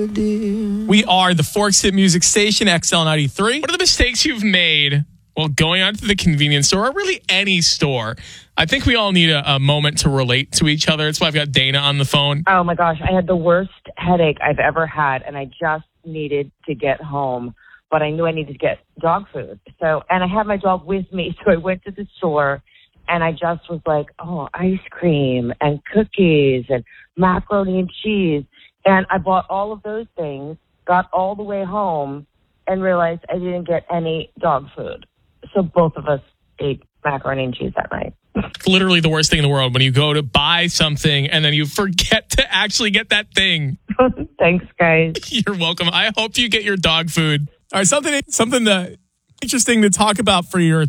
We are the Forks Hit Music Station, XL93. What are the mistakes you've made while going out to the convenience store, or really any store? I think we all need a moment to relate to each other. That's why I've got Dana on the phone. Oh, my gosh. I had the worst headache I've ever had, and I just needed to get home. But I knew I needed to get dog food. And I had my dog with me, so I went to the store, and I just was like, oh, ice cream and cookies and macaroni and cheese. And I bought all of those things, got all the way home, and realized I didn't get any dog food. So both of us ate macaroni and cheese that night. It's literally the worst thing in the world when you go to buy something and then you forget to actually get that thing. Thanks, guys. You're welcome. I hope you get your dog food. All right, something interesting to talk about for your